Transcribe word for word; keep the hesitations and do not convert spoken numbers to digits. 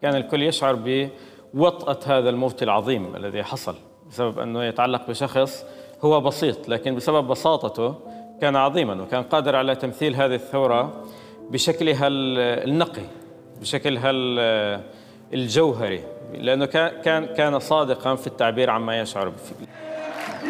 كان الكل يشعر بوطأة هذا الموت العظيم الذي حصل بسبب أنه يتعلق بشخص هو بسيط، لكن بسبب بساطته كان عظيما، وكان قادر على تمثيل هذه الثورة بشكلها النقي، بشكلها الجوهري، لأنه كان كان كان صادقا في التعبير عما يشعر